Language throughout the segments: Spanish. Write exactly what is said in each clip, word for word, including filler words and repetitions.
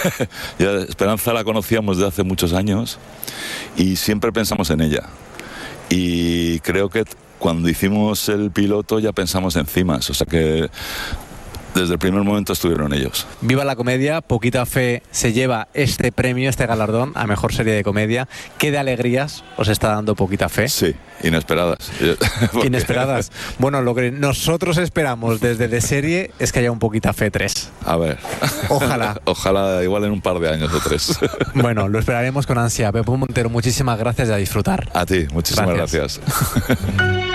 ya Esperanza la conocíamos desde hace muchos años y siempre pensamos en ella. Y creo que cuando hicimos el piloto ya pensamos en Cimas, o sea que desde el primer momento estuvieron ellos. Viva la comedia, Poquita Fe se lleva este premio, este galardón a mejor serie de comedia. ¿Qué de alegrías os está dando Poquita Fe? Sí, inesperadas. Porque... Inesperadas. Bueno, lo que nosotros esperamos desde de serie es que haya un Poquita Fe tres. A ver. Ojalá. Ojalá igual en un par de años o tres. Bueno, lo esperaremos con ansia. Pepo Montero, muchísimas gracias y a disfrutar. A ti, muchísimas gracias. gracias.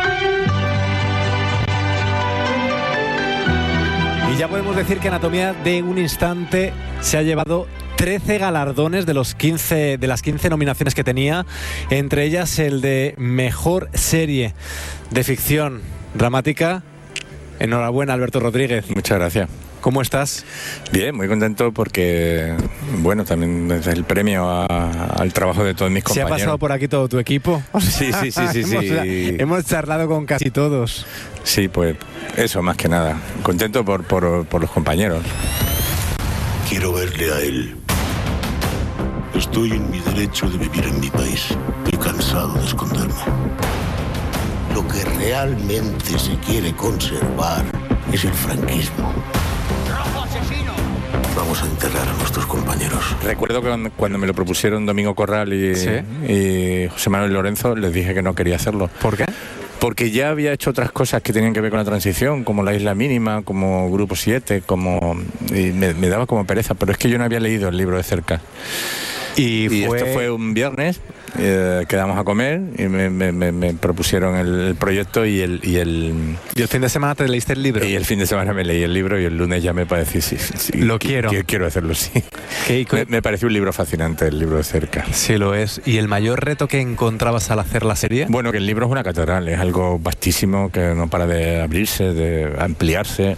Y ya podemos decir que Anatomía de un Instante se ha llevado trece galardones de los quince de las quince nominaciones que tenía, entre ellas el de Mejor Serie de Ficción Dramática. Enhorabuena, Alberto Rodríguez. Muchas gracias. ¿Cómo estás? Bien, muy contento porque, bueno, también es el premio a, al trabajo de todos mis compañeros. ¿Se ha pasado por aquí todo tu equipo? Sí, sí, sí, sí. hemos, sí. hemos charlado con casi todos. Sí, pues eso, más que nada. Contento por, por, por los compañeros. Quiero verle a él. Estoy en mi derecho de vivir en mi país. Estoy cansado de esconderme. Lo que realmente se quiere conservar es el franquismo. ¡Rojo asesino! Vamos a enterrar a nuestros compañeros. Recuerdo que cuando me lo propusieron Domingo Corral y, ¿sí? y José Manuel Lorenzo, les dije que no quería hacerlo. ¿Por qué? Porque ya había hecho otras cosas que tenían que ver con la transición, como La Isla Mínima, como Grupo siete, como y me, me daba como pereza, pero es que yo no había leído el libro de cerca. Y, y fue... esto fue un viernes, eh, quedamos a comer y me, me, me, me propusieron el, el proyecto y el, y el... ¿Y el fin de semana te leíste el libro? Y el fin de semana me leí el libro y el lunes ya me pareció, sí, sí, lo quiero. Que, quiero hacerlo, sí. ¿Qué, me, me pareció un libro fascinante, el libro de cerca. Sí, lo es. ¿Y el mayor reto que encontrabas al hacer la serie? Bueno, que el libro es una catedral, es algo vastísimo que no para de abrirse, de ampliarse.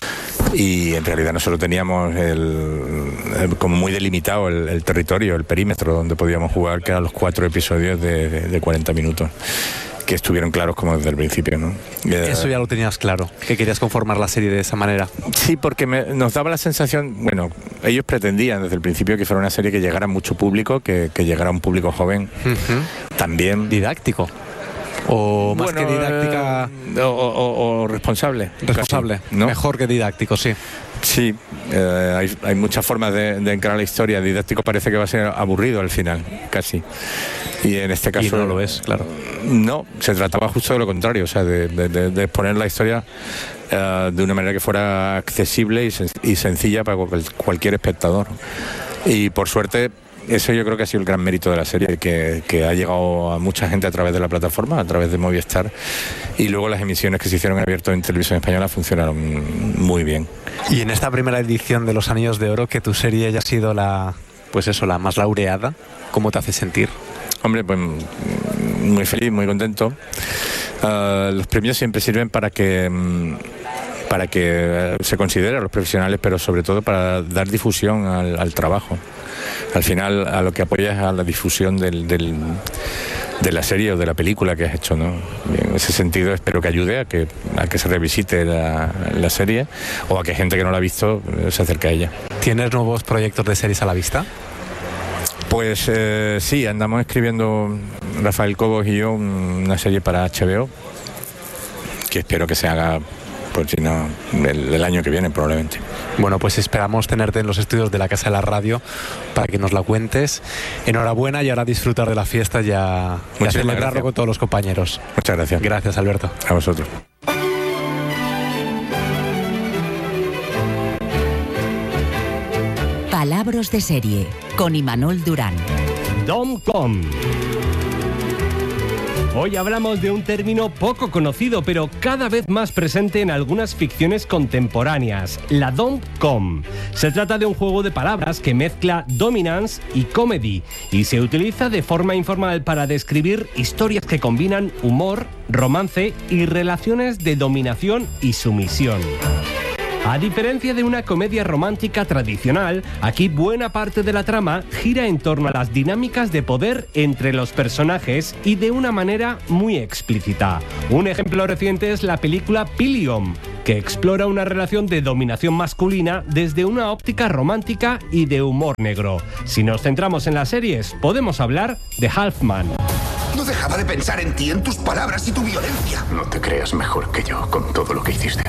Y en realidad nosotros teníamos el, el, como muy delimitado el, el territorio, el perímetro donde podíamos jugar, que eran los cuatro episodios de, de, de cuarenta minutos, que estuvieron claros como desde el principio, ¿no? Eso ya lo tenías claro, que querías conformar la serie de esa manera. Sí, porque me, nos daba la sensación, bueno, ellos pretendían desde el principio que fuera una serie que llegara a mucho público, que, que llegara a un público joven, uh-huh. También didáctico. O más bueno, que didáctica... Eh, o, o, o responsable. Responsable, casi, ¿no? Mejor que didáctico, sí. Sí, eh, hay, hay muchas formas de, de encarar la historia. Didáctico parece que va a ser aburrido al final, casi. Y en este caso... Y no lo es, claro. No, se trataba justo de lo contrario, o sea, de, de, de, de exponer la historia uh, de una manera que fuera accesible y, sen- y sencilla para cualquier espectador. Y por suerte... Eso yo creo que ha sido el gran mérito de la serie, que, que ha llegado a mucha gente a través de la plataforma, a través de Movistar, y luego las emisiones que se hicieron en abierto en Televisión Española funcionaron muy bien. Y en esta primera edición de Los Anillos de Oro, que tu serie haya sido la, pues eso, la más laureada, ¿cómo te hace sentir? Hombre, pues muy feliz, muy contento. Uh, los premios siempre sirven para que... para que se considere a los profesionales, pero sobre todo para dar difusión al, al trabajo. Al final, a lo que apoya es a la difusión del, del, de la serie o de la película que has hecho, ¿no? En ese sentido, espero que ayude a que, a que se revisite la, la serie o a que gente que no la ha visto se acerque a ella. ¿Tienes nuevos proyectos de series a la vista? Pues eh, sí, andamos escribiendo Rafael Cobos y yo una serie para H B O que espero que se haga, por si no, el, el año que viene probablemente. Bueno, pues esperamos tenerte en los estudios de la Casa de la Radio para que nos la cuentes. Enhorabuena y ahora disfrutar de la fiesta y a, y a celebrarlo gracias. Con todos los compañeros. Muchas gracias. Gracias, Alberto. A vosotros. Palabras de serie con Imanol Durán. Dom-com. Hoy hablamos de un término poco conocido, pero cada vez más presente en algunas ficciones contemporáneas, la dom-com. Se trata de un juego de palabras que mezcla dominance y comedy y se utiliza de forma informal para describir historias que combinan humor, romance y relaciones de dominación y sumisión. A diferencia de una comedia romántica tradicional, aquí buena parte de la trama gira en torno a las dinámicas de poder entre los personajes y de una manera muy explícita. Un ejemplo reciente es la película Pilium, que explora una relación de dominación masculina desde una óptica romántica y de humor negro. Si nos centramos en las series, podemos hablar de Halfman. No dejaba de pensar en ti, en tus palabras y tu violencia. No te creas mejor que yo con todo lo que hiciste.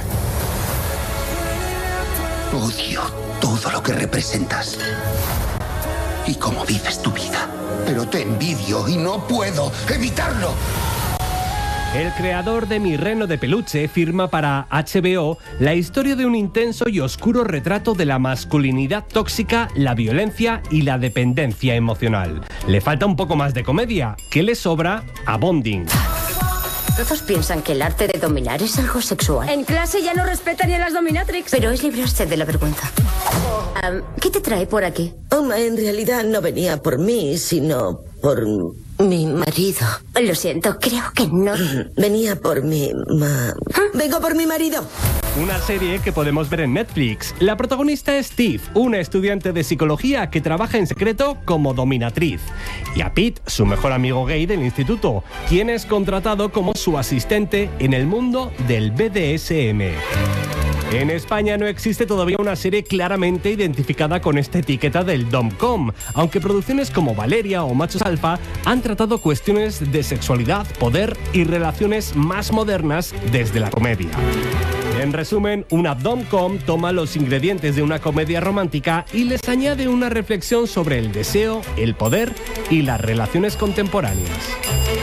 Odio todo lo que representas y cómo vives tu vida. Pero te envidio y no puedo evitarlo. El creador de Mi Reno de Peluche firma para H B O la historia de un intenso y oscuro retrato de la masculinidad tóxica, la violencia y la dependencia emocional. Le falta un poco más de comedia, que le sobra a Bonding. Todos piensan que el arte de dominar es algo sexual. En clase ya no respetan ni a las dominatrix. Pero es librarse de la vergüenza. Um, ¿Qué te trae por aquí? Oh, en realidad no venía por mí, sino por mi marido. Lo siento, creo que no. Venía por mi... Ma... Vengo por mi marido. Una serie que podemos ver en Netflix. La protagonista es Steve, una estudiante de psicología que trabaja en secreto como dominatriz. Y a Pete, su mejor amigo gay del instituto, quien es contratado como su asistente en el mundo del B D S M. En España no existe todavía una serie claramente identificada con esta etiqueta del dom-com, aunque producciones como Valeria o Machos Alfa han tratado cuestiones de sexualidad, poder y relaciones más modernas desde la comedia. En resumen, una dom-com toma los ingredientes de una comedia romántica y les añade una reflexión sobre el deseo, el poder y las relaciones contemporáneas.